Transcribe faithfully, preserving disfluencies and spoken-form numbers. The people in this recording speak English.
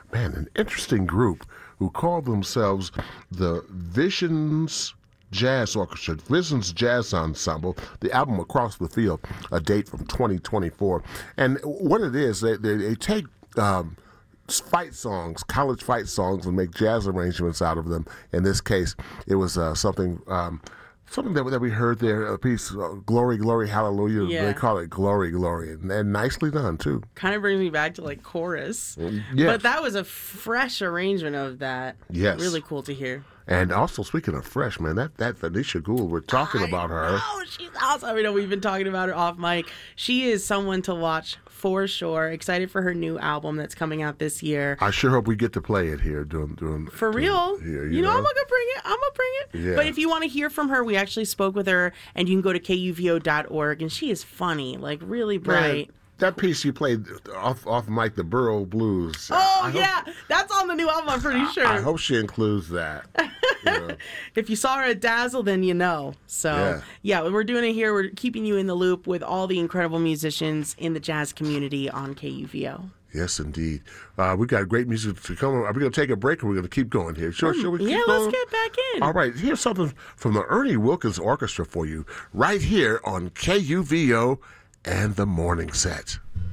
man, an interesting group who called themselves the Visions Jazz Orchestra, Visions Jazz Ensemble, the album Across the Field, a date from twenty twenty-four. And what it is, they, they, they take um, fight songs, college fight songs, and make jazz arrangements out of them. In this case, it was uh, something... Um, Something that, that we heard there, a piece, uh, Glory, Glory, Hallelujah. Yeah. They call it Glory, Glory. And, and nicely done, too. Kind of brings me back to like chorus. Yeah. But that was a fresh arrangement of that. Yes. Really cool to hear. And also, speaking of fresh, man, that, that Venetia Gould, we're talking I about her. Oh, she's awesome. I know we've been talking about her off mic. She is someone to watch for sure. Excited for her new album that's coming out this year. I sure hope we get to play it here. Doing, doing, For doing, real. Here, you, you know, know, I'm going to bring it. I'm going to bring it. Yeah. But if you want to hear from her, we actually spoke with her, and you can go to K U V O dot org, and she is funny, like really bright. Man, that piece you played off off mic, the Burrow Blues. Oh, I yeah. Hope, That's on the new album, I'm pretty sure. I hope she includes that. You know. If you saw her at Dazzle, then you know. So, Yeah. yeah, we're doing it here. We're keeping you in the loop with all the incredible musicians in the jazz community on K U V O. Yes, indeed. Uh, we got great music to come. Are we going to take a break or are we going to keep going here? Sure, sure. We keep Yeah, going? let's get back in. All right, here's something from the Ernie Wilkins Orchestra for you right here on K U V O and the Morning Set.